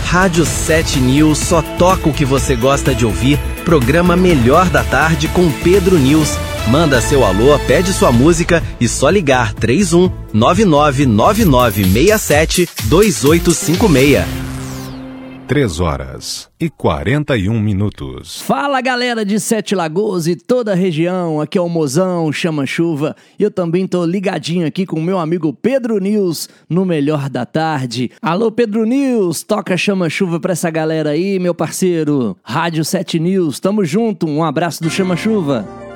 Rádio 7 News só toca o que você gosta de ouvir. Programa Melhor da Tarde com Pedro News. Manda seu alô, pede sua música e só ligar 31 999967 2856. 3h41. Fala, galera de Sete Lagoas e toda a região, aqui é o Mozão, Chama Chuva, e eu também tô ligadinho aqui com o meu amigo Pedro News no Melhor da Tarde. Alô, Pedro News, toca Chama Chuva pra essa galera aí, meu parceiro. Rádio 7 News, tamo junto, um abraço do Chama Chuva.